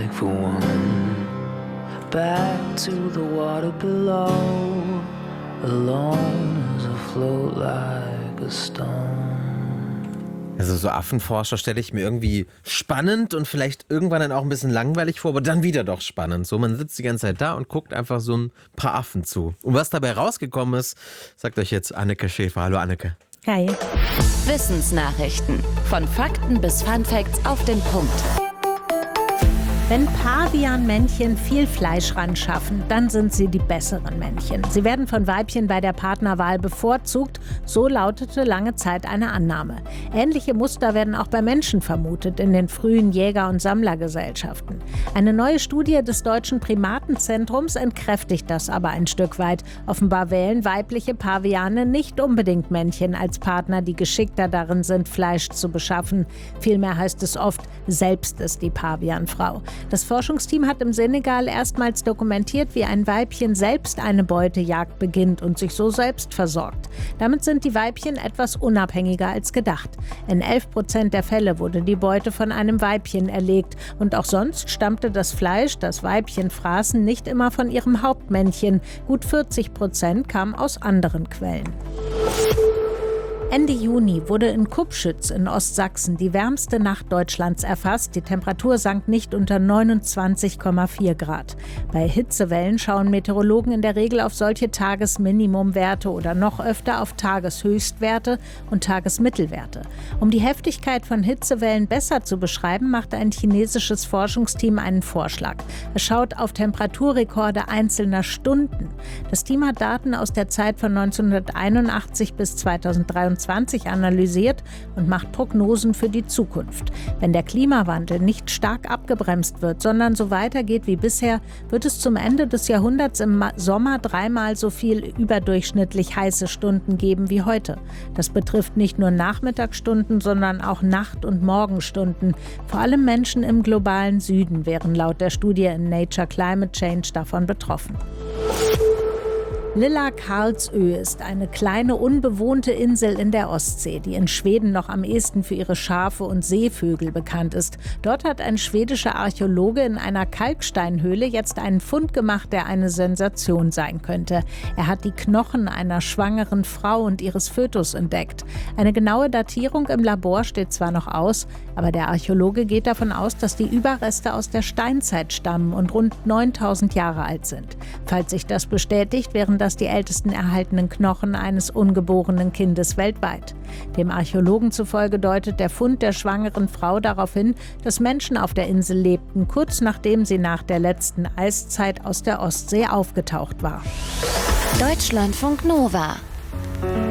like for one. Back to the water below, alone as I float like a stone. Also so Affenforscher stelle ich mir irgendwie spannend und vielleicht irgendwann dann auch ein bisschen langweilig vor, aber dann wieder doch spannend. So, man sitzt die ganze Zeit da und guckt einfach so ein paar Affen zu. Und was dabei rausgekommen ist, sagt euch jetzt Anneke Schäfer. Hallo Anneke. Hi. Wissensnachrichten. Von Fakten bis Funfacts auf den Punkt. Wenn Pavianmännchen viel Fleisch ran schaffen, dann sind sie die besseren Männchen. Sie werden von Weibchen bei der Partnerwahl bevorzugt, so lautete lange Zeit eine Annahme. Ähnliche Muster werden auch bei Menschen vermutet in den frühen Jäger- und Sammlergesellschaften. Eine neue Studie des Deutschen Primatenzentrums entkräftigt das aber ein Stück weit. Offenbar wählen weibliche Paviane nicht unbedingt Männchen als Partner, die geschickter darin sind, Fleisch zu beschaffen. Vielmehr heißt es oft, selbst ist die Pavianfrau. Das Forschungsteam hat im Senegal erstmals dokumentiert, wie ein Weibchen selbst eine Beutejagd beginnt und sich so selbst versorgt. Damit sind die Weibchen etwas unabhängiger als gedacht. In 11% der Fälle wurde die Beute von einem Weibchen erlegt. Und auch sonst stammte das Fleisch, das Weibchen fraßen, nicht immer von ihrem Hauptmännchen. Gut 40% kam aus anderen Quellen. Ende Juni wurde in Kupschütz in Ostsachsen die wärmste Nacht Deutschlands erfasst. Die Temperatur sank nicht unter 29,4 Grad. Bei Hitzewellen schauen Meteorologen in der Regel auf solche Tagesminimumwerte oder noch öfter auf Tageshöchstwerte und Tagesmittelwerte. Um die Heftigkeit von Hitzewellen besser zu beschreiben, macht ein chinesisches Forschungsteam einen Vorschlag. Es schaut auf Temperaturrekorde einzelner Stunden. Das Team hat Daten aus der Zeit von 1981 bis 2023 analysiert und macht Prognosen für die Zukunft. Wenn der Klimawandel nicht stark abgebremst wird, sondern so weitergeht wie bisher, wird es zum Ende des Jahrhunderts im Sommer 3-mal so viel überdurchschnittlich heiße Stunden geben wie heute. Das betrifft nicht nur Nachmittagsstunden, sondern auch Nacht- und Morgenstunden. Vor allem Menschen im globalen Süden wären laut der Studie in Nature Climate Change davon betroffen. Lilla Karlsö ist eine kleine unbewohnte Insel in der Ostsee, die in Schweden noch am ehesten für ihre Schafe und Seevögel bekannt ist. Dort hat ein schwedischer Archäologe in einer Kalksteinhöhle jetzt einen Fund gemacht, der eine Sensation sein könnte. Er hat die Knochen einer schwangeren Frau und ihres Fötus entdeckt. Eine genaue Datierung im Labor steht zwar noch aus, aber der Archäologe geht davon aus, dass die Überreste aus der Steinzeit stammen und rund 9000 Jahre alt sind. Falls sich das bestätigt, wären das die ältesten erhaltenen Knochen eines ungeborenen Kindes weltweit. Dem Archäologen zufolge deutet der Fund der schwangeren Frau darauf hin, dass Menschen auf der Insel lebten, kurz nachdem sie nach der letzten Eiszeit aus der Ostsee aufgetaucht war. Deutschlandfunk Nova.